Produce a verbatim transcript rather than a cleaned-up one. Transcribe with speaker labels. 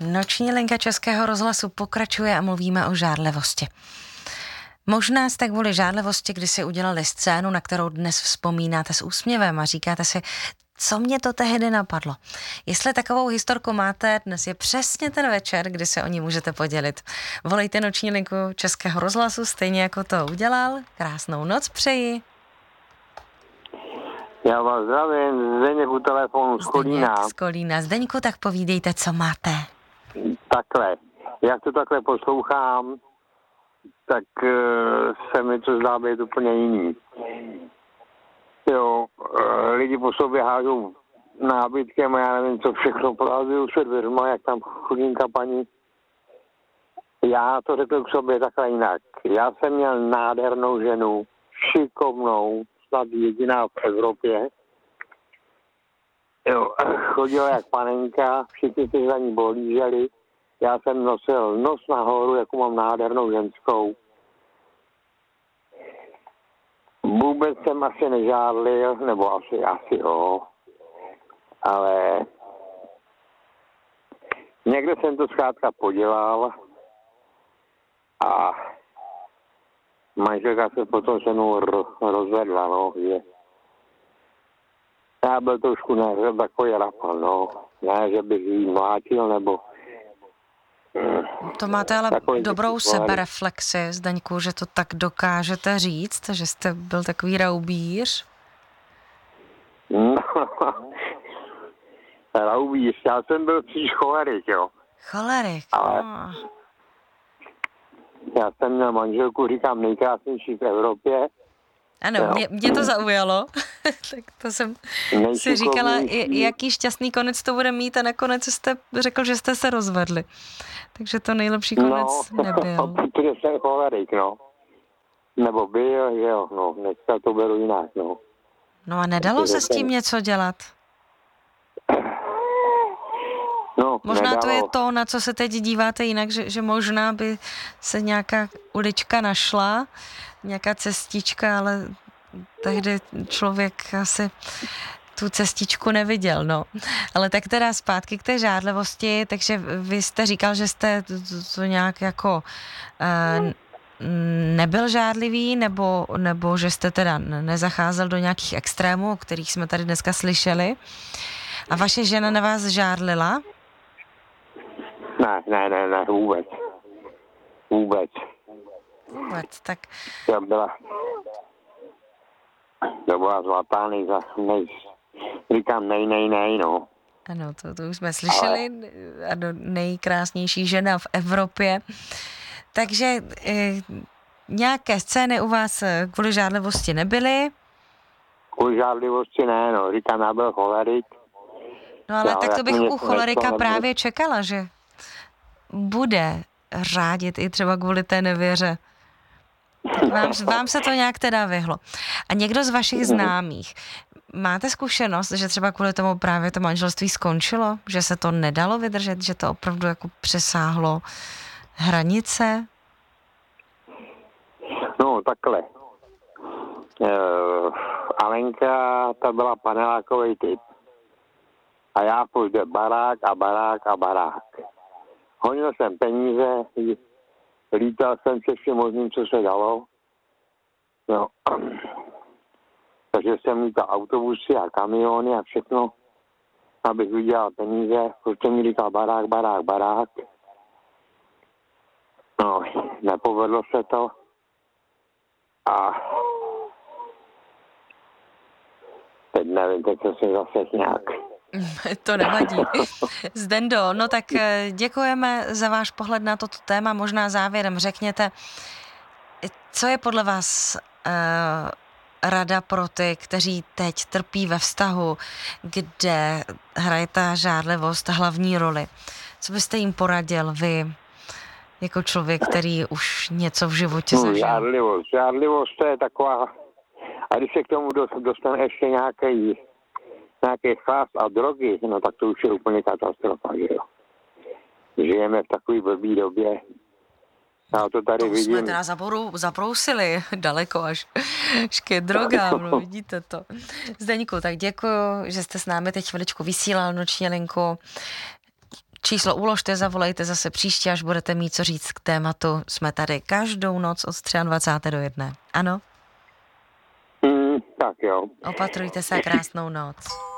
Speaker 1: Noční linka Českého rozhlasu pokračuje a mluvíme o žárlivosti. Možná jste kvůli žárlivosti kdysi udělali scénu, na kterou dnes vzpomínáte s úsměvem a říkáte si, co mě to tehdy napadlo. Jestli takovou historku máte, dnes je přesně ten večer, kdy se o ní můžete podělit. Volejte Noční linku Českého rozhlasu, stejně jako to udělal. Krásnou noc přeji.
Speaker 2: Já vás zdravím, Zdeněk u telefonu z Kolína.
Speaker 1: Z Kolína. Zdeňku, tak povídejte, co máte.
Speaker 2: Takhle, jak to takhle poslouchám, tak uh, se mi to zdá být úplně jiný. Jo, uh, lidi po sobě hážou nábytkem a já nevím, co všechno prohazují se dveřma, jak tam chudinka paní. Já to řekl k sobě takhle jinak. Já jsem měl nádhernou ženu, šikovnou, snad jediná v Evropě. Jo, chodila jak panenka, všichni si za ní bolíželi. Já jsem nosil nos nahoru, jako mám nádhernou ženskou. Vůbec jsem asi nežádlil, nebo asi, asi jo, ale někde jsem to zkrátka podělal a manželka se potom se mnou rozvedla, no, že já byl trošku ne, takový rapan, no, ne, že bych jí mlátil, nebo
Speaker 1: to máte ale dobrou sebereflexi, Zdeňku, že to tak dokážete říct, že jste byl takový raubíř?
Speaker 2: No, raubíř, já jsem byl spíš cholerik, jo.
Speaker 1: Cholerik,
Speaker 2: ale
Speaker 1: no.
Speaker 2: Já jsem měl manželku, říkám, nejkrásnější v Evropě.
Speaker 1: Ano, mě, mě to zaujalo, tak to jsem si říkala, jaký šťastný konec to bude mít a nakonec jste řekl, že jste se rozvedli. Takže to nejlepší konec
Speaker 2: no,
Speaker 1: nebyl.
Speaker 2: Protože jsem cholerik, no. Nebo byl, jo, no, dneska to beru jinak, no.
Speaker 1: No a nedalo se s tím něco dělat?
Speaker 2: No,
Speaker 1: možná
Speaker 2: nedalo.
Speaker 1: To je to, na co se teď díváte jinak, že, že možná by se nějaká ulička našla, nějaká cestička, ale tehdy člověk asi tu cestičku neviděl, no. Ale tak teda zpátky k té žádlivosti, takže vy jste říkal, že jste to, to, to nějak jako uh, nebyl žádlivý, nebo, nebo že jste teda nezacházel do nějakých extrémů, o kterých jsme tady dneska slyšeli. A vaše žena na vás žádlila?
Speaker 2: Ne, ne, ne, ne, vůbec. Vůbec.
Speaker 1: Vůbec, tak...
Speaker 2: Já byla... To byla zlatá, nejza, nej, říkám nej, nej, nej, no.
Speaker 1: Ano, to, to už jsme slyšeli, ale... ano, nejkrásnější žena v Evropě. Takže e, nějaké scény u vás kvůli žádlivosti nebyly?
Speaker 2: Kvůli žádlivosti ne, no, říkám, já byl cholerik.
Speaker 1: No ale já, tak to bych u cholerika právě čekala, že bude řádit i třeba kvůli té nevěře. Vám, vám se to nějak teda vyhlo. A někdo z vašich známých, máte zkušenost, že třeba kvůli tomu právě to manželství skončilo? Že se to nedalo vydržet? Že to opravdu jako přesáhlo hranice?
Speaker 2: No, takhle. Uh, Alenka, ta byla panelákový typ. A já půjde barák a barák a barák. Honil jsem peníze, lítal jsem se všem možným, co se dalo. No. Takže jsem lítal autobusy a kamiony a všechno, abych vydělal peníze. Prostě mi říkal barák, barák, barák. No, nepovedlo se to. A teď nevím, teď jsem se zase nějak...
Speaker 1: To nevadí. Zdendo, no tak děkujeme za váš pohled na toto téma. Možná závěrem řekněte, co je podle vás uh, rada pro ty, kteří teď trpí ve vztahu, kde hraje ta žádlivost hlavní roli. Co byste jim poradil vy, jako člověk, který už něco v životě
Speaker 2: no,
Speaker 1: zažil?
Speaker 2: Žádlivost. Žádlivost to je taková... A když se k tomu dostane ještě nějaký nějaký chlast a drogy, no tak to už je úplně katastrofa, že jo. Žijeme v takové blbý době. Já to tady
Speaker 1: to
Speaker 2: vidím.
Speaker 1: jsme teda zaboru, zabrousili daleko až, až ke drogám, no vidíte to. Zdeňku, tak děkuju, že jste s námi teď chviličku vysílal Noční linku. číslo uložte, zavolejte zase příště, až budete mít co říct k tématu. Jsme tady každou noc od dvacátého třetího do jedné. Ano?
Speaker 2: Mm, tak jo.
Speaker 1: Opatrujte se a krásnou noc.